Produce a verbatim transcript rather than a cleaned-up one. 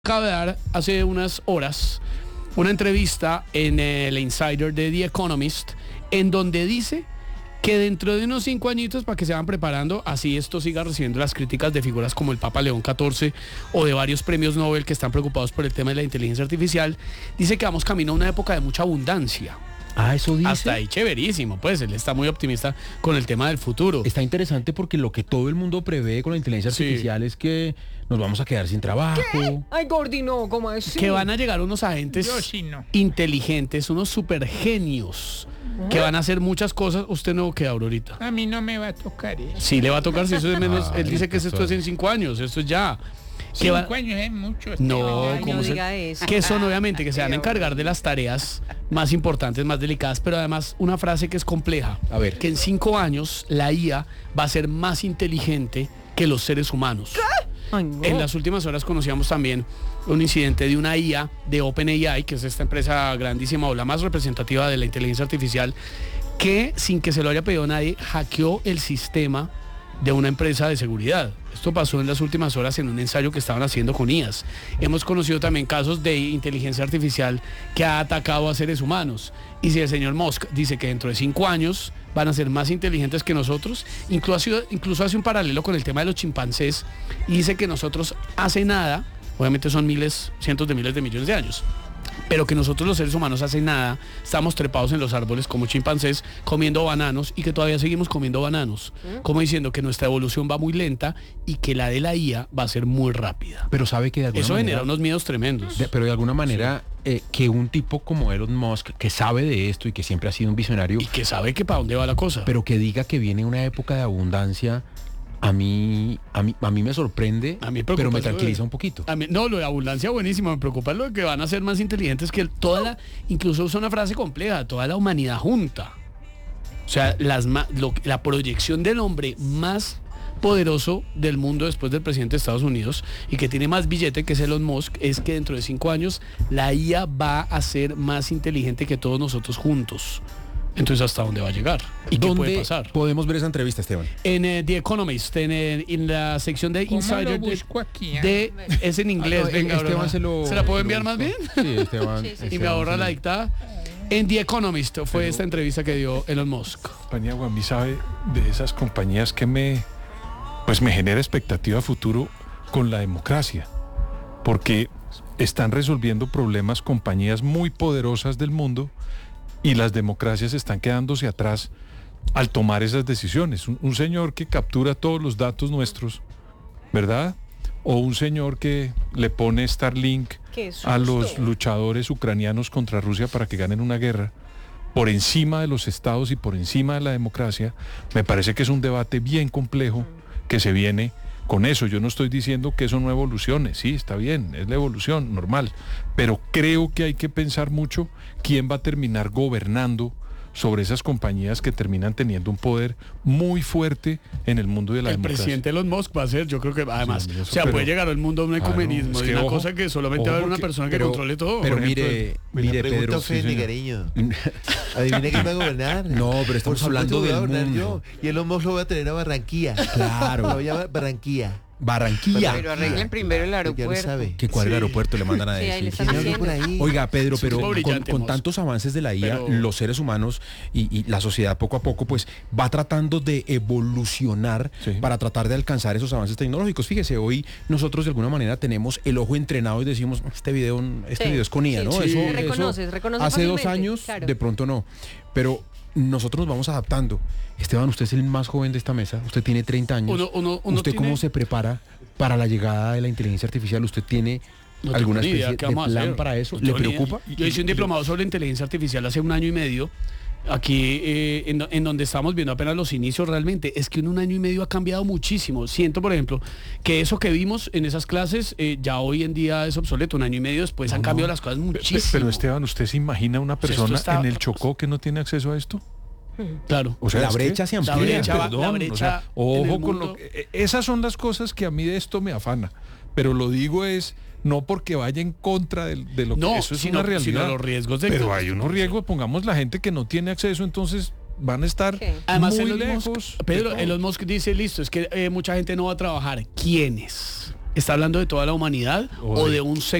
Acaba de dar hace unas horas una entrevista en el Insider de The Economist, en donde dice que dentro de unos cinco añitos, para que se van preparando, así esto siga recibiendo las críticas de figuras como el Papa León catorce o de varios premios Nobel que están preocupados por el tema de la inteligencia artificial, dice que vamos camino a una época de mucha abundancia. Ah, eso dice. Hasta ahí chéverísimo, pues él está muy optimista con el tema del futuro. Está interesante porque lo que todo el mundo prevé con la inteligencia Sí. artificial es que nos vamos a quedar sin trabajo. ¿Qué? Ay, Gordi, no, ¿cómo así? Que van a llegar unos agentes Yo sí no. inteligentes, unos supergenios, que van a hacer muchas cosas. Usted no queda, Aurorita. A mí no me va a tocar eso. Sí le va a tocar, si eso es menos. Ay, Él dice que esto es en cinco años, esto es ya. Que Cinco va- años es mucho. No, Ay, ¿cómo no se- diga eso. que son obviamente que se van a encargar de las tareas más importantes, más delicadas, pero además una frase que es compleja. A ver. Que en cinco años la I A va a ser más inteligente que los seres humanos. Ay, no. En las últimas horas conocíamos también un incidente de una I A de OpenAI, que es esta empresa grandísima o la más representativa de la inteligencia artificial, que sin que se lo haya pedido nadie, hackeó el sistema de una empresa de seguridad. Esto pasó en las últimas horas en un ensayo que estaban haciendo con I As. Hemos conocido también casos de inteligencia artificial que ha atacado a seres humanos. Y si el señor Musk dice que dentro de cinco años van a ser más inteligentes que nosotros, incluso, incluso hace un paralelo con el tema de los chimpancés y dice que nosotros hace nada, obviamente son miles, cientos de miles de millones de años, pero que nosotros los seres humanos hace nada estamos trepados en los árboles como chimpancés comiendo bananos y que todavía seguimos comiendo bananos, como diciendo que nuestra evolución va muy lenta y que la de la I A va a ser muy rápida. Pero sabe que de alguna Eso manera, genera unos miedos tremendos. de- pero de alguna manera eh, que un tipo como Elon Musk, que sabe de esto y que siempre ha sido un visionario, Y que sabe que para dónde va la cosa. pero que diga que viene una época de abundancia, a mí, a mí, a mí me sorprende, A mí me preocupa pero me eso de- tranquiliza un poquito. A mí- no, lo de abundancia buenísimo, me preocupa lo de que van a ser más inteligentes que el- toda la, incluso usa una frase compleja, toda la humanidad junta. O sea, las, ma- lo- la proyección del hombre más poderoso del mundo después del presidente de Estados Unidos y que tiene más billete que es Elon Musk, es que dentro de cinco años la I A va a ser más inteligente que todos nosotros juntos. Entonces, ¿hasta dónde va a llegar? ¿Y qué puede ¿Dónde pasar? podemos ver esa entrevista, Esteban? En eh, The Economist, en, el- en la sección de ¿Cómo Insider lo de, busco aquí? ah? de- es en inglés. Ah, no, venga, Esteban Aurora. se lo- ¿Se la puedo se enviar lo más bien? buscó. Sí, Esteban. Sí, sí, sí. Y me Esteban ahorra se la lo- dictada. En The Economist fue esta entrevista que dio Elon Musk. Paniagua, a mí sabe de esas compañías que me, pues me genera expectativa a futuro con la democracia, porque están resolviendo problemas compañías muy poderosas del mundo y las democracias están quedándose atrás al tomar esas decisiones. Un, un señor que captura todos los datos nuestros, ¿verdad? O un señor que le pone Starlink Qué a los susto. luchadores ucranianos contra Rusia para que ganen una guerra por encima de los estados y por encima de la democracia, me parece que es un debate bien complejo que se viene con eso. Yo no estoy diciendo que eso no evolucione, sí, está bien, es la evolución normal, pero creo que hay que pensar mucho quién va a terminar gobernando sobre esas compañías que terminan teniendo un poder muy fuerte en el mundo de la El democracia. presidente Elon Musk va a ser, yo creo que además, hombre, o eso, sea, pero- puede llegar al mundo a un Claro, ecumenismo, es de que una ojo- cosa que solamente va a haber ojo una que- persona que pero- controle todo. Pero Por ejemplo, mire, Me mire la pregunta Pedro, fue, sí, señor. Nigareño. Adivina quién va a gobernar. No, pero estamos Por hablando supuesto del voy a gobernar mundo. yo. Y el Musk lo voy a tener a Barranquilla. Claro. Lo voy a llamar Barranquilla. Barranquilla. Pero arreglen primero el Ya lo aeropuerto. sabe. Que cuadre el aeropuerto le mandan a Sí, ahí le decir. están ¿Quién habla diciendo. por ahí? Oiga, Pedro, Es un pero tipo con, brillante, con Musk. tantos avances de la I A, Pero- los seres humanos y, y la sociedad poco a poco, pues va tratando de evolucionar Sí. para tratar de alcanzar esos avances tecnológicos. Fíjese, hoy nosotros de alguna manera tenemos el ojo entrenado y decimos, este video, este Sí, video es con I A, sí, ¿no? sí. Eso, Te eso reconoces, reconoces hace dos fácilmente, años, claro. de pronto no. Pero nosotros nos vamos adaptando. Esteban, usted es el más joven de esta mesa, usted tiene treinta años. Uno- uno- uno ¿Usted tiene- cómo se prepara para la llegada de la inteligencia artificial? ¿Usted tiene no alguna tengo ni idea especie qué de vamos a plan hacer. para eso? No ¿Le tengo ni idea. preocupa? Yo hice un diplomado sobre inteligencia artificial hace un año y medio. Aquí, eh, en, do- en donde estamos viendo apenas los inicios realmente, es que en un año y medio ha cambiado muchísimo. Siento, por ejemplo, que eso que vimos en esas clases eh, ya hoy en día es obsoleto. Un año y medio después han cambiado las cosas Pe- muchísimo. Pero Esteban, ¿usted se imagina una sea, esto persona está- en el Chocó que no tiene acceso a esto? Claro. O sea, La es que- brecha se la amplía. brecha va- Perdón, la o brecha sea, en el ojo con mundo- lo que, eh, esas son las cosas que a mí de esto me afana, pero lo digo es no porque vaya en contra de, de lo que No, eso es sino, una realidad, sino los riesgos de pero hay unos riesgos, pongamos la gente que no tiene acceso, entonces van a estar ¿Qué? Además, muy Elon lejos. Musk, de Pedro, todo. Elon Musk dice, listo, es que eh, mucha gente no va a trabajar. ¿Quiénes? ¿Está hablando de toda la humanidad O o de- de un